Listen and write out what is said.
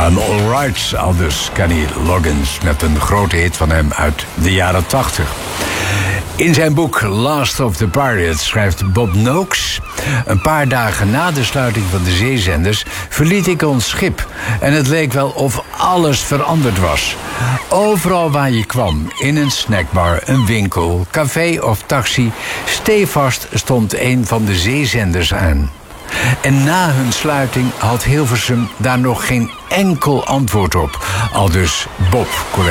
I'm Alright, aldus Kenny Loggins met een grote hit van hem uit de jaren 80. In zijn boek Last of the Pirates schrijft Bob Noakes: een paar dagen na de sluiting van de zeezenders verliet ik ons schip en het leek wel of alles veranderd was. Overal waar je kwam, in een snackbar, een winkel, café of taxi, stevast stond een van de zeezenders aan. En na hun sluiting had Hilversum daar nog geen enkel antwoord op. Aldus Bob, collega.